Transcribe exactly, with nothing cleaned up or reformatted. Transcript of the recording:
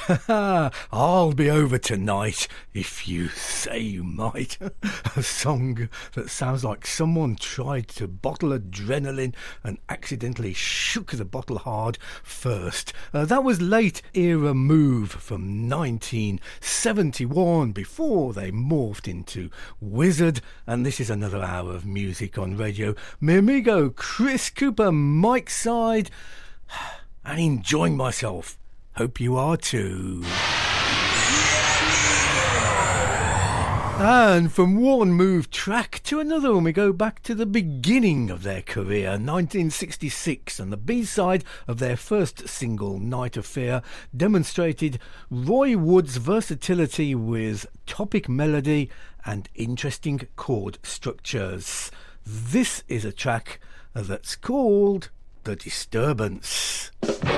I'll be over tonight, if you say you might. A song that sounds like someone tried to bottle adrenaline and accidentally shook the bottle hard first. Uh, that was Late Era Move from nineteen seventy-one, before they morphed into Wizard. And this is another hour of music on radio. Mi amigo Chris Cooper, Mike Side, and enjoying myself. Hope you are too. And from one move track to another, and we go back to the beginning of their career, nineteen sixty-six, and the B-side of their first single, Night of Fear, demonstrated Roy Wood's versatility with topic melody and interesting chord structures. This is a track that's called The Disturbance.